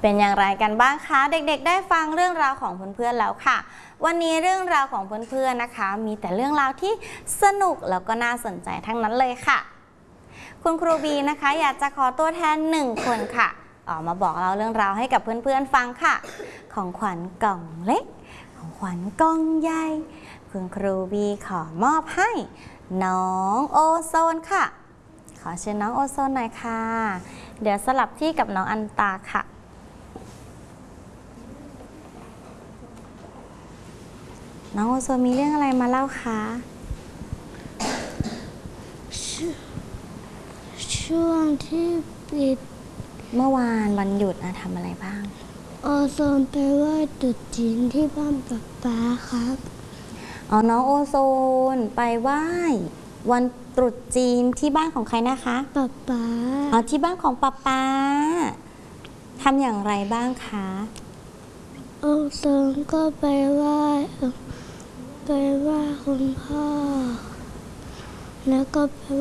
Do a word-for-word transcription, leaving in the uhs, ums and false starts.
เป็นอย่างไรกันบ้างคะเด็กๆได้ฟังเรื่องราวของเพื่อนๆแล้วค่ะวันนี้เรื่องราวของเพื่อนๆนะคะมีแต่เรื่องราวที่สนุกแล้วก็น่าสนใจทั้งนั้นเลยค่ะคุณครูบีนะคะอยากจะขอตัวแทนหนึ่งคนค่ะออกมาบอกเล่าเรื่องราวให้กับเพื่อนๆฟังค่ะของขวัญกล่องเล็กของขวัญกล่องใหญ่คุณครูบีขอมอบให้น้องโอโซนค่ะขอเชิญน้องโอโซนหน่อยค่ะเดี๋ยวสลับที่กับน้องอันตาค่ะน้องโอโซนมีเรื่องอะไรมาเล่าคะช่วงที่ปิดเมื่อวานวันหยุดนะทำอะไรบ้างโอโซนไปไหว้ตรุษจีนที่บ้านป๊าป๊าครับอ๋อน้องโอโซนไปไหว้วันตรุษจีนที่บ้านของใครนะคะป๊าป๊าอ๋อที่บ้านของป๊าป๊าทำอย่างไรบ้างคะโอโซนก็ไปไหว้ไปไหว้คุณพ่อแล้วก็ไป